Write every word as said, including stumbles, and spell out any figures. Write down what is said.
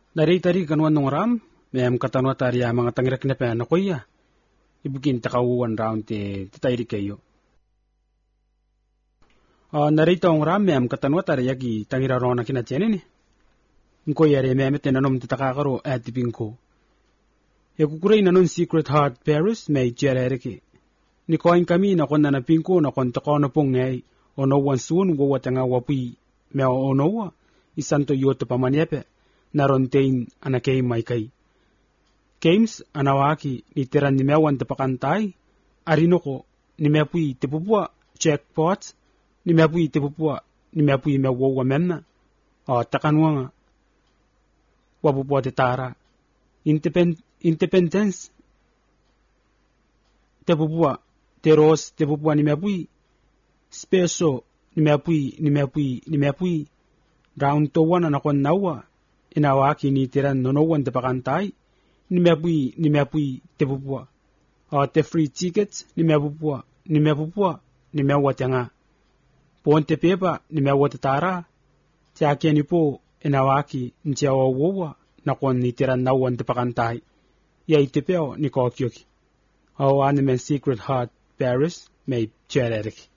Dari-tari kanuan nung ram, mayam katanwa tari ya mga tangirak na pa na kuya. Ibukin takawuan round ti titayri kayo. Uh, narita ang ram, mayam katanwa tari yagi tangirarong na kinatyanin eh. Nko yari mayam tinanom titakakaro at tiping ko. Yakukuray na nun Secret Heart Paris may tiyareriki. Ni koin kami na kon na napingko na kon tako na pong ngay o no one soon wawat nga wapi may o nowa isanto yoto pamanyepe. Narontain anakay may kay. Games anawaki ni tiran ni mewan tapakantay, arino ko ni mepui tipupua checkpots, ni mepui tipupua ni mepui mewawa memna, o takanwa nga, wapupua titara, Independ independence, tipupua, teros tipupua ni mepui, speso ni mepui ni mepui ni mepui, round to one anakon nawa, inawaki ni tiran nonowan te pakantay ni mepui ni mepui te pupua o te free tickets ni mepupua ni mepupua ni mewat nga ponte pepa ni mewat tara ti akeni po inawaki ntiawa wowa na kon ni tiran nawan te pakantay ya itepeo ni kokyoki o animal Secret Heart Paris may chereric.